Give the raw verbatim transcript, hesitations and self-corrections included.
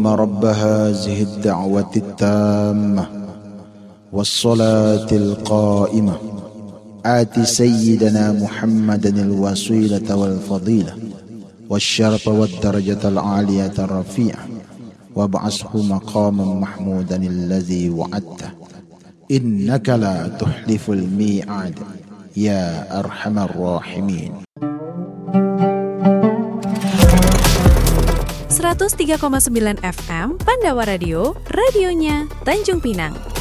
اللهم رب هذه الدعوة التامة والصلاة القائمة آت سيدنا محمدا الوسيلة والفضيلة والشرف والدرجة العالية الرفيعة وابعثه مقاما محمودا الذي وعدته إنك لا تخلف الميعاد يا أرحم الراحمين. seratus tiga koma sembilan F M Pandawa Radio, radionya Tanjung Pinang.